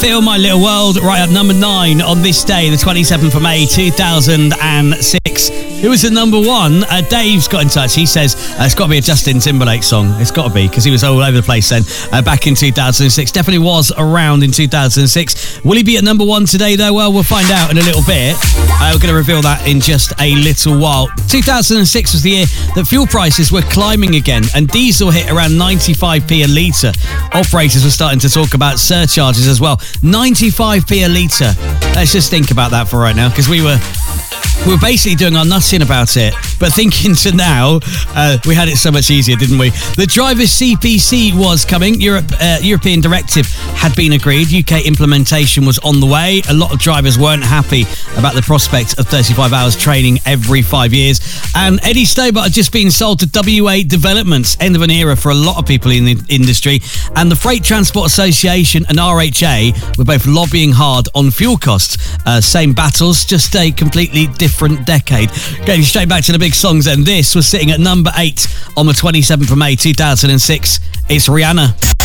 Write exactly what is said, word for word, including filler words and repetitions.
Feel My Little World, right at number nine on this day, the twenty-seventh of May, two thousand six. Who was the number one? Uh, Dave's got in touch. He says uh, it's got to be a Justin Timberlake song. It's got to be, because he was all over the place then, uh, back in two thousand six. Definitely was around in two thousand six. Will he be at number one today, though? Well, we'll find out in a little bit. Uh, we're going to reveal that in just a little while. two thousand six was the year that fuel prices were climbing again, and diesel hit around ninety-five p a litre. Operators were starting to talk about surcharges as well. ninety-five p a litre. Let's just think about that for right now, because we were... We were basically doing our nothing about it, but thinking to now, uh, we had it so much easier, didn't we? The driver's C P C was coming. Europe, uh, European directive had been agreed. U K implementation was on the way. A lot of drivers weren't happy about the prospect of thirty-five hours training every five years. And Eddie Stobart had just been sold to W A Developments. End of an era for a lot of people in the industry. And the Freight Transport Association and R H A were both lobbying hard on fuel costs. Uh, same battles, just a completely different different decade. Going straight back to the big songs, and this was sitting at number eight on the twenty-seventh of May two thousand six. It's Rihanna.